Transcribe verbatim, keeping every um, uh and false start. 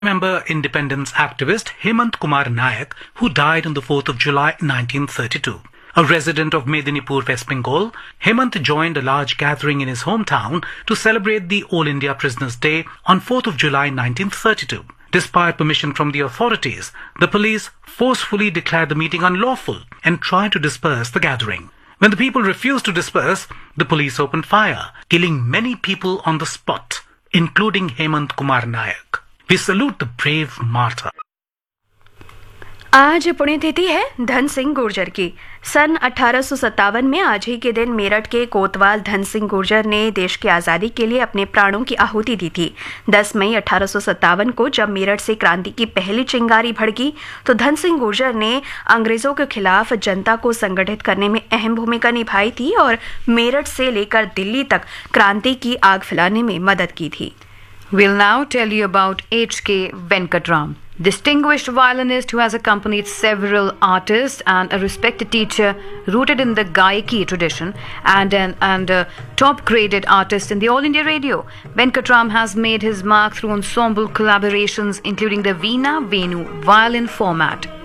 Member independence activist Hemant Kumar Nayak, who died on the fourth of July nineteen thirty-two. A resident of Medinipur, West Bengal, Hemant joined a large gathering in his hometown to celebrate the All India Prisoners' Day on fourth of July nineteen thirty-two. Despite permission from the authorities, the police forcefully declared the meeting unlawful and tried to disperse the gathering. When the people refused to disperse, the police opened fire, killing many people on the spot, including Hemant Kumar Nayak. We salute the brave martyr. आज पुण्यतिथि है धन सिंह गुर्जर की। सन अठारह सौ सत्तावन में आज ही के दिन मेरठ के कोतवाल धन सिंह गुर्जर ने देश की आज़ादी के लिए अपने प्राणों की आहुति दी थी। दस मई अठारह सौ सत्तावन को जब मेरठ से क्रांति की पहली चिंगारी भड़की तो धन सिंह गुर्जर ने अंग्रेजों के खिलाफ जनता को संगठित करने में अहम भूमिका निभाई थी और मेरठ से लेकर दिल्ली तक क्रांति की आग फैलाने में मदद की थी। We'll now tell you about H K Venkatram, distinguished violinist who has accompanied several artists and a respected teacher rooted in the Gaiki tradition and an and a top-graded artist in the All India Radio. Venkatram has made his mark through ensemble collaborations including the Veena Venu violin format.